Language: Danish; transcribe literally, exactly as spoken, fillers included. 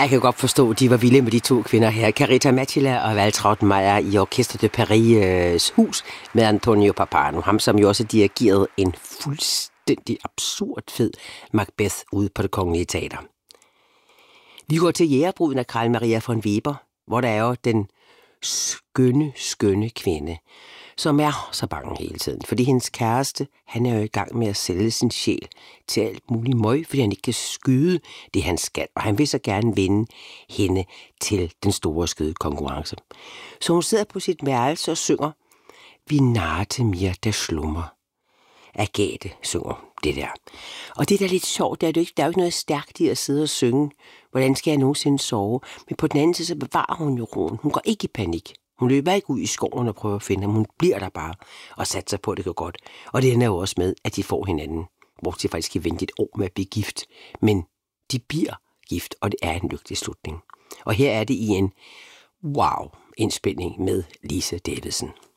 jeg kan godt forstå, at de var vilde med de to kvinder her. Carita Mattila og Waltraud Meier i Orchestre de Paris' hus med Antonio Pappano. Ham, som jo også dirigerede en fuldstændig absurd fed Macbeth ude på Det Kongelige Teater. Vi går til Jægerbruden af Carl Maria von Weber, hvor der er jo den skønne, skønne kvinde, som er så bange hele tiden. Fordi hendes kæreste, han er jo i gang med at sælge sin sjæl til alt muligt møg, fordi han ikke kan skyde det, han skal. Og han vil så gerne vinde hende til den store skydekonkurrence. Så hun sidder på sit værelse og synger Vi narte mir der slummer. Agathe synger det der. Og det der er lidt sjovt, der er, ikke, der er jo ikke noget stærkt i at sidde og synge. Hvordan skal jeg nogensinde sove? Men på den anden side, så bevarer hun jo roen. Hun går ikke i panik. Hun løber ikke ud i skoven og prøver at finde ham. Hun bliver der bare og satser på, at det går godt. Og det ender jo også med, at de får hinanden. Hvor de faktisk kan vente et år med at blive gift. Men de bliver gift, og det er en lykkelig slutning. Og her er det i en wow-indspilning med Lise Davidsen.